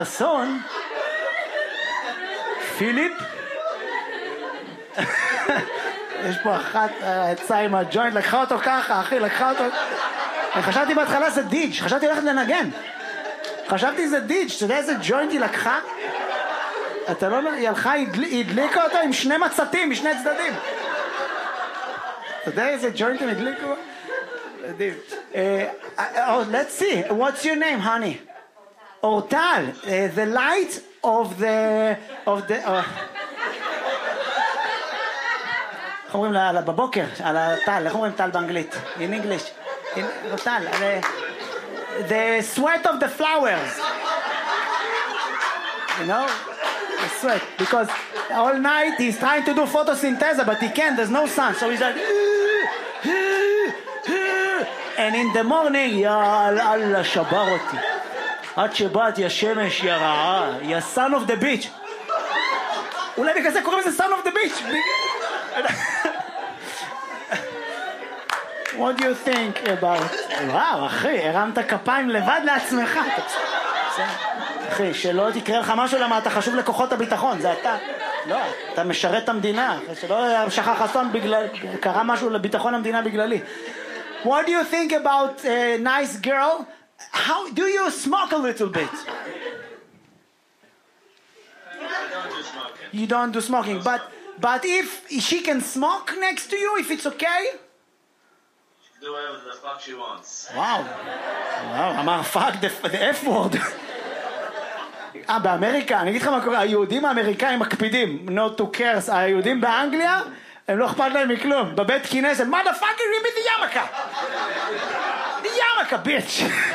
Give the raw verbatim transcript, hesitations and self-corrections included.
אסון, פיליפ, יש פה אחת יצאה עם הג'וינט, לקחה אותו ככה, אחי, לקחה אותו. חשבתי בהתחלה זה דיג', חשבתי הולכת לנגן. חשבתי זה דיג', אתה יודע איזה ג'וינט היא לקחה? אתה לא אומר, היא הלכה, היא הדליקה אותו עם שני מצתים משני צדדים. אתה יודע איזה ג'וינט הם הדליקו? מדהים. Let's see, what's your name, honey? אורטל, the light of the... of the... איך אומרים לה, בבוקר, על הטל, איך אומרים טל באנגלית? In English. אורטל, the sweat of the flowers. You know? The sweat. Because all night he's trying to do photosynthesis, but he can't, there's no sun. So he's like... And in the morning, יאללה, אללה, שבר אותי. עד שבאת, יא שמש, יא רעה, יא son of the beach. אולי בגלל זה קוראים לזה son of the beach. What do you think about... וואו, אחי, הרמת כפיים לבד לעצמך. אחי, שלא תקרא לך משהו למה אתה חשוב לכוחות הביטחון, זה אתה. לא, אתה משרת את המדינה. שלא שכח אסון בגלל... קרה משהו לביטחון המדינה בגללי. What do you think about a nice girl? How do you smoke a little bit? I don't do smoking. You don't do smoking, but but if she can smoke next to you, if it's okay? She can do whatever the fuck she wants. Wow. Wow, אמר fuck the, the F word. אה, באמריקה, אני אגיד לך מה קורה, היהודים האמריקאים מקפידים, not to curse, היהודים באנגליה, הם לא אכפת להם מכלום, בבית כנסת, motherfucker, give me the yarmulke. The yarmulke, bitch.